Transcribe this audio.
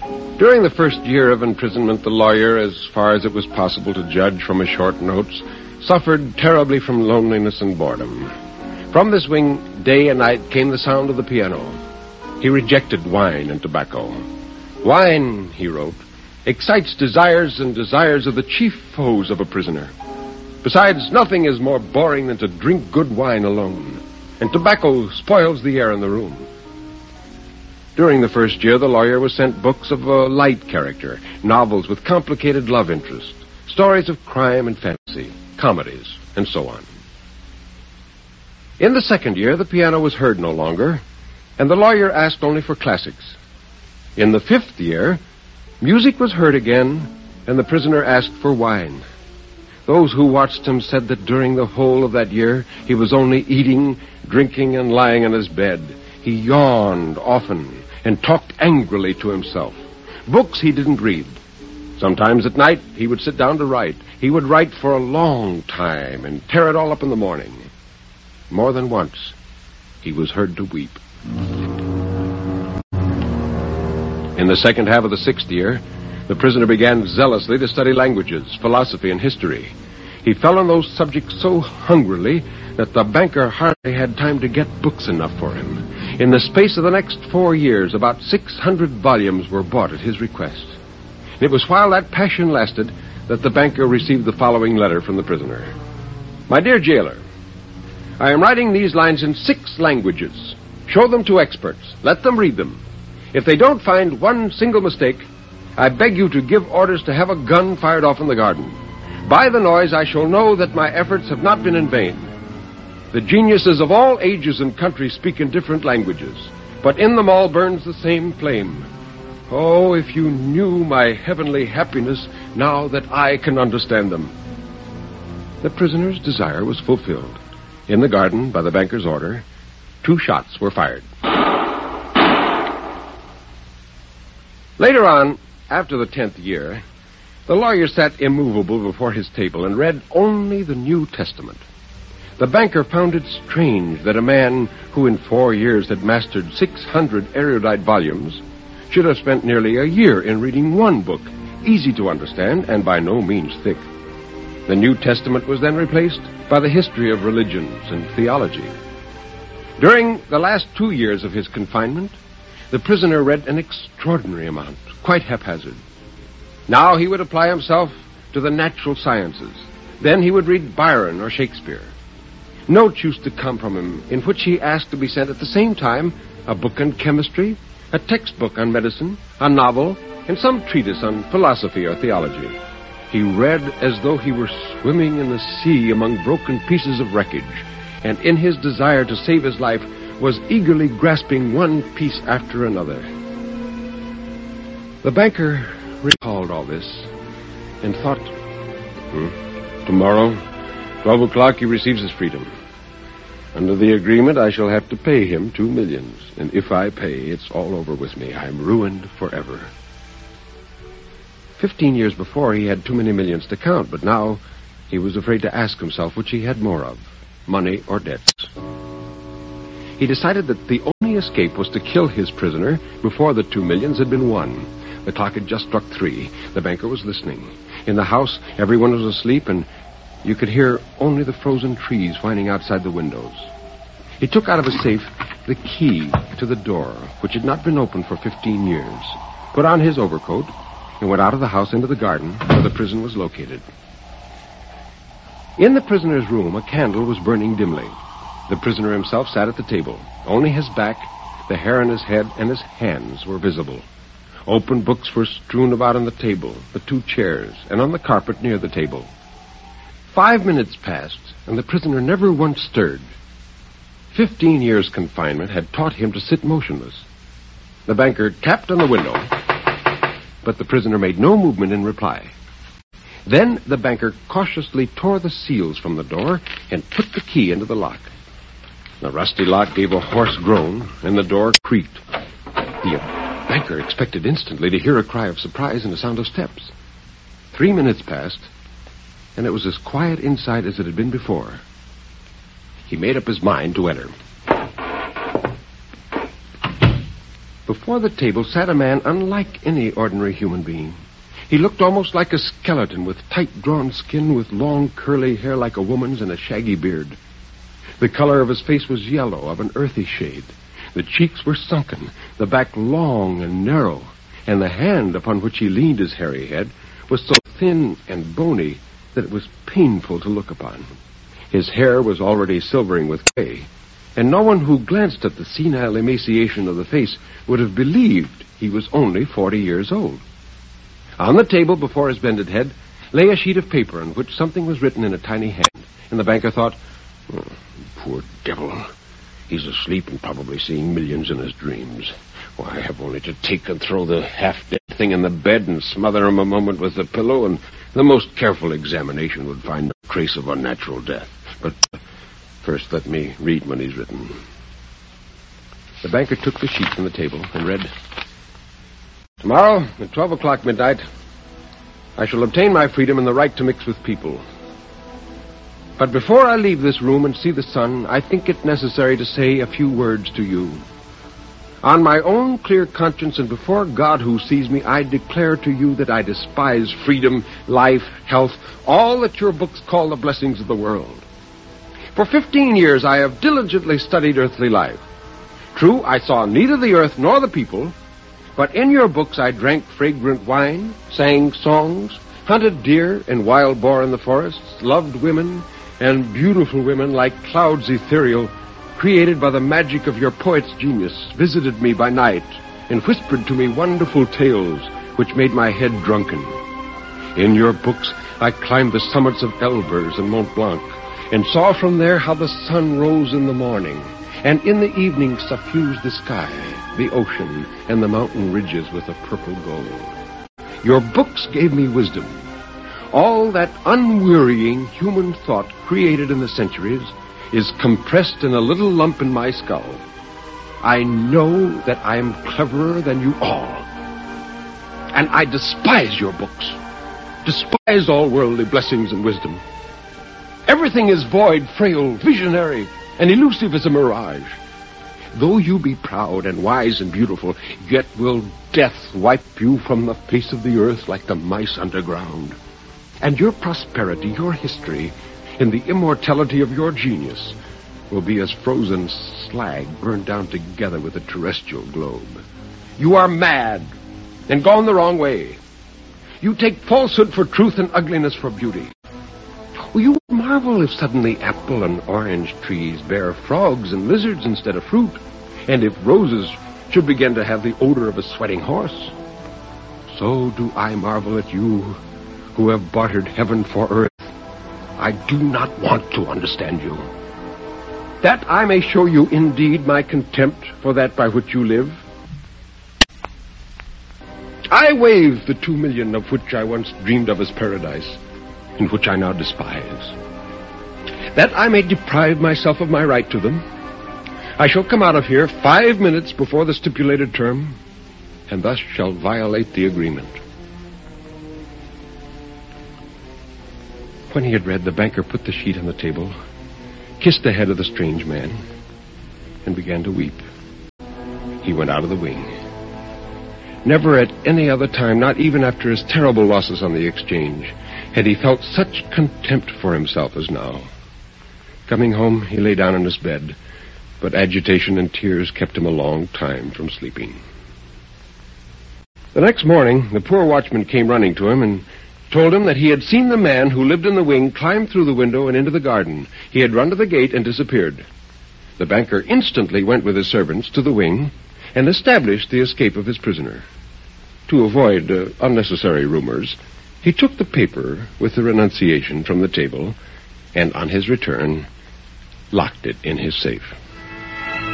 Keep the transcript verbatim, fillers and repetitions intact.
During the first year of imprisonment, the lawyer, as far as it was possible to judge from his short notes, suffered terribly from loneliness and boredom. From this wing, day and night, came the sound of the piano. He rejected wine and tobacco. Wine, he wrote, excites desires, and desires are the chief foes of a prisoner. Besides, nothing is more boring than to drink good wine alone, and tobacco spoils the air in the room. During the first year, the lawyer was sent books of a light character, novels with complicated love interest, stories of crime and fantasy, comedies, and so on. In the second year, the piano was heard no longer, and the lawyer asked only for classics. In the fifth year, music was heard again, and the prisoner asked for wine. Those who watched him said that during the whole of that year, he was only eating, drinking, and lying on his bed. He yawned often and talked angrily to himself. Books he didn't read. Sometimes at night, he would sit down to write. He would write for a long time and tear it all up in the morning. More than once, he was heard to weep. In the second half of the sixth year, the prisoner began zealously to study languages, philosophy, and history. He fell on those subjects so hungrily that the banker hardly had time to get books enough for him. In the space of the next four years, about six hundred volumes were bought at his request. It was while that passion lasted that the banker received the following letter from the prisoner. My dear jailer, I am writing these lines in six languages. Show them to experts. Let them read them. If they don't find one single mistake, I beg you to give orders to have a gun fired off in the garden. By the noise, I shall know that my efforts have not been in vain. The geniuses of all ages and countries speak in different languages, but in them all burns the same flame. Oh, if you knew my heavenly happiness now that I can understand them. The prisoner's desire was fulfilled. In the garden, by the banker's order, two shots were fired. Later on, after the tenth year, the lawyer sat immovable before his table and read only the New Testament. The banker found it strange that a man who in four years had mastered six hundred erudite volumes should have spent nearly a year in reading one book, easy to understand and by no means thick. The New Testament was then replaced by the history of religions and theology. During the last two years of his confinement, the prisoner read an extraordinary amount, quite haphazard. Now he would apply himself to the natural sciences. Then he would read Byron or Shakespeare. Notes used to come from him in which he asked to be sent at the same time a book on chemistry, a textbook on medicine, a novel, and some treatise on philosophy or theology. He read as though he were swimming in the sea among broken pieces of wreckage, and in his desire to save his life was eagerly grasping one piece after another. The banker recalled all this and thought, hmm, tomorrow, twelve o'clock, he receives his freedom. Under the agreement, I shall have to pay him two millions, and if I pay, it's all over with me. I'm ruined forever. Fifteen years before, he had too many millions to count, but now he was afraid to ask himself which he had more of, money or debts. He decided that the only escape was to kill his prisoner before the two millions had been won. The clock had just struck three. The banker was listening. In the house, everyone was asleep, and you could hear only the frozen trees whining outside the windows. He took out of his safe the key to the door, which had not been opened for fifteen years, put on his overcoat, and went out of the house into the garden where the prison was located. In the prisoner's room, a candle was burning dimly. The prisoner himself sat at the table. Only his back, the hair on his head, and his hands were visible. Open books were strewn about on the table, the two chairs, and on the carpet near the table. Five minutes passed, and the prisoner never once stirred. Fifteen years' confinement had taught him to sit motionless. The banker tapped on the window, but the prisoner made no movement in reply. Then the banker cautiously tore the seals from the door and put the key into the lock. The rusty lock gave a hoarse groan, and the door creaked. The banker expected instantly to hear a cry of surprise and a sound of steps. Three minutes passed, and it was as quiet inside as it had been before. He made up his mind to enter. Before the table sat a man unlike any ordinary human being. He looked almost like a skeleton, with tight-drawn skin, with long curly hair like a woman's and a shaggy beard. The color of his face was yellow, of an earthy shade. The cheeks were sunken, the back long and narrow, and the hand upon which he leaned his hairy head was so thin and bony that it was painful to look upon. His hair was already silvering with gray, and no one who glanced at the senile emaciation of the face would have believed he was only forty years old. On the table before his bended head lay a sheet of paper on which something was written in a tiny hand, and the banker thought, oh, poor devil. He's asleep and probably seeing millions in his dreams. Why, I have only to take and throw the half-dead thing in the bed and smother him a moment with the pillow, and the most careful examination would find no trace of unnatural death. But uh, first let me read what he's written. The banker took the sheet from the table and read, Tomorrow, at twelve o'clock midnight, I shall obtain my freedom and the right to mix with people. But before I leave this room and see the sun, I think it necessary to say a few words to you. On my own clear conscience and before God who sees me, I declare to you that I despise freedom, life, health, all that your books call the blessings of the world. For fifteen years I have diligently studied earthly life. True, I saw neither the earth nor the people, but in your books I drank fragrant wine, sang songs, hunted deer and wild boar in the forests, loved women, and beautiful women like clouds ethereal, created by the magic of your poet's genius, visited me by night and whispered to me wonderful tales which made my head drunken. In your books I climbed the summits of Elburz and Mont Blanc, and saw from there how the sun rose in the morning, and in the evening suffused the sky, the ocean, and the mountain ridges with a purple gold. Your books gave me wisdom. All that unwearying human thought created in the centuries is compressed in a little lump in my skull. I know that I am cleverer than you all. And I despise your books. Despise all worldly blessings and wisdom. Everything is void, frail, visionary, and elusive as a mirage. Though you be proud and wise and beautiful, yet will death wipe you from the face of the earth like the mice underground. And your prosperity, your history, and the immortality of your genius will be as frozen slag burned down together with a terrestrial globe. You are mad and gone the wrong way. You take falsehood for truth and ugliness for beauty. Well, you would marvel if suddenly apple and orange trees bear frogs and lizards instead of fruit, and if roses should begin to have the odor of a sweating horse. So do I marvel at you who have bartered heaven for earth. I do not want to understand you. That I may show you indeed my contempt for that by which you live, I waive the two million of which I once dreamed of as paradise, and which I now despise. That I may deprive myself of my right to them, I shall come out of here five minutes before the stipulated term, and thus shall violate the agreement. When he had read, the banker put the sheet on the table, kissed the head of the strange man, and began to weep. He went out of the wing. Never at any other time, not even after his terrible losses on the exchange, had he felt such contempt for himself as now. Coming home, he lay down in his bed, but agitation and tears kept him a long time from sleeping. The next morning, the poor watchman came running to him and told him that he had seen the man who lived in the wing climb through the window and into the garden. He had run to the gate and disappeared. The banker instantly went with his servants to the wing and established the escape of his prisoner. To avoid uh, unnecessary rumors, he took the paper with the renunciation from the table and, on his return, locked it in his safe.